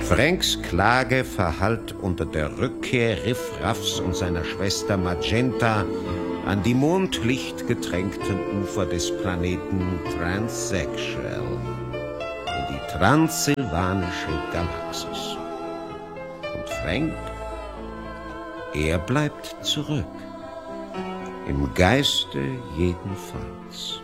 Franks Klage verhallt unter der Rückkehr Riffraffs und seiner Schwester Magenta an die mondlichtgetränkten Ufer des Planeten Transsexual, in die transsilvanische Galaxis. Und Frank, er bleibt zurück, im Geiste jedenfalls.